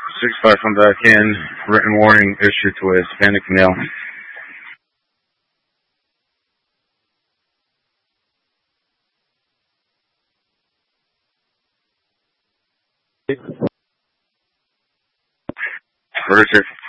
6-5 come back in. Written warning issued to a Hispanic male. Roger.